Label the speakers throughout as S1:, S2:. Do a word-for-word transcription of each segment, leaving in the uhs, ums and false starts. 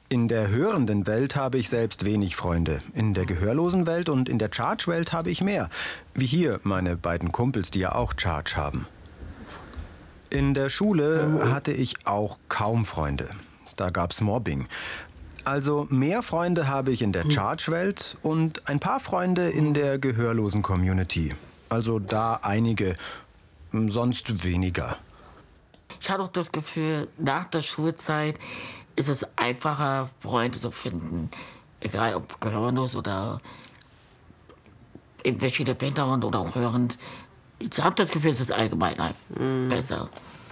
S1: In der hörenden Welt habe ich selbst wenig Freunde. In der gehörlosen Welt und in der Charge-Welt habe ich mehr. Wie hier meine beiden Kumpels, die ja auch Charge haben. In der Schule hatte ich auch kaum Freunde. Da gab's Mobbing. Also mehr Freunde habe ich in der Charge-Welt und ein paar Freunde in der gehörlosen Community. Also da einige, sonst weniger.
S2: Ich habe auch das Gefühl, nach der Schulzeit ist es einfacher, Freunde zu finden. Egal ob gehörlos oder irgendwelche Behinderung oder auch hörend. Ich habe das Gefühl, es ist allgemein mm. besser.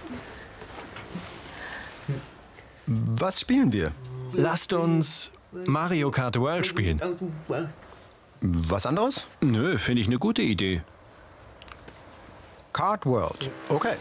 S1: Was spielen wir?
S3: Lasst uns Mario Kart World spielen.
S1: Was anderes?
S4: Nö, finde ich eine gute Idee.
S1: Kart World. Okay.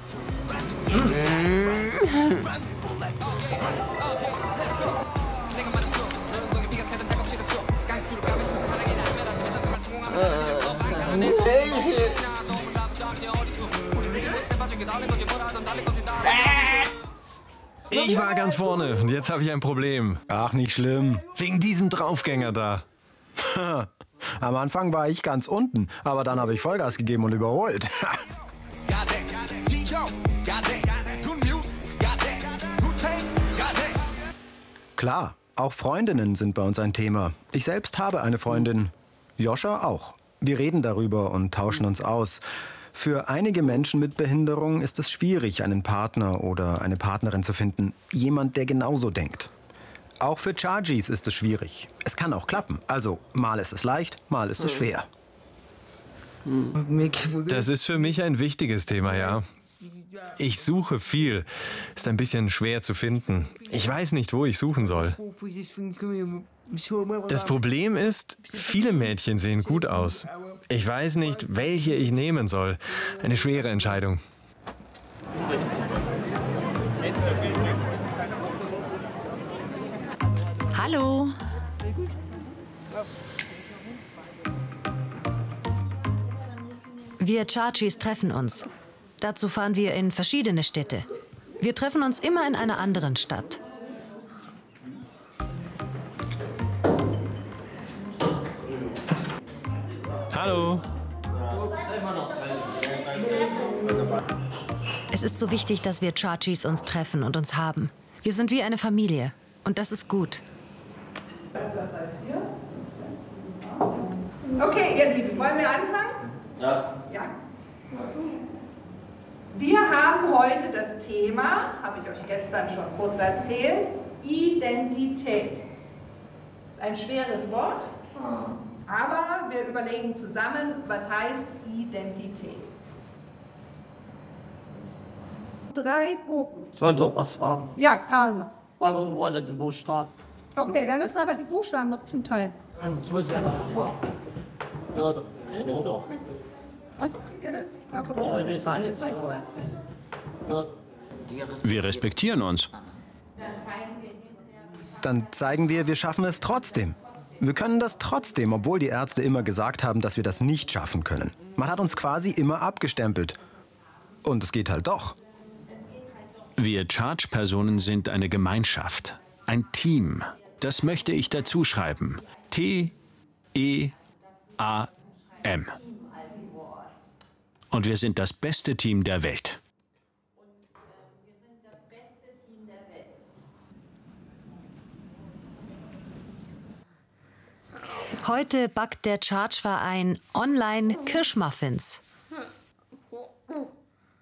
S3: Ich war ganz vorne und jetzt habe ich ein Problem.
S1: Ach, nicht schlimm.
S3: Wegen diesem Draufgänger da.
S1: Am Anfang war ich ganz unten, aber dann habe ich Vollgas gegeben und überholt. Klar, auch Freundinnen sind bei uns ein Thema. Ich selbst habe eine Freundin, Joscha auch. Wir reden darüber und tauschen uns aus. Für einige Menschen mit Behinderung ist es schwierig, einen Partner oder eine Partnerin zu finden. Jemand, der genauso denkt. Auch für Chargies ist es schwierig. Es kann auch klappen. Also, mal ist es leicht, mal ist es schwer.
S3: Das ist für mich ein wichtiges Thema, ja. Ich suche viel. Ist ein bisschen schwer zu finden. Ich weiß nicht, wo ich suchen soll. Das Problem ist, viele Mädchen sehen gut aus. Ich weiß nicht, welche ich nehmen soll. Eine schwere Entscheidung.
S5: Hallo. Wir Chargies treffen uns. Dazu fahren wir in verschiedene Städte. Wir treffen uns immer in einer anderen Stadt.
S3: Hallo.
S5: Es ist so wichtig, dass wir Chargies uns treffen und uns haben. Wir sind wie eine Familie. Und das ist gut.
S6: Okay, ihr Lieben, wollen wir anfangen?
S2: Ja.
S6: Ja. Wir haben heute das Thema, habe ich euch gestern schon kurz erzählt, Identität. Das ist ein schweres Wort, aber wir überlegen zusammen, was heißt Identität. Drei Gruppen.
S2: Ich wollte doch was fragen.
S6: Ja, Karl.
S2: Warum wollen die Buchstaben?
S6: Okay, dann müssen aber die Buchstaben noch zum Teil.
S2: Ich muss ja was vor. Ja,
S4: Wir respektieren uns.
S1: Dann zeigen wir, wir schaffen es trotzdem. Wir können das trotzdem, obwohl die Ärzte immer gesagt haben, dass wir das nicht schaffen können. Man hat uns quasi immer abgestempelt. Und es geht halt doch.
S4: Wir Charge-Personen sind eine Gemeinschaft, ein Team. Das möchte ich dazu schreiben. T E A M. Und wir sind das beste Team der Welt.
S5: Heute backt der Charge-Verein online Kirschmuffins.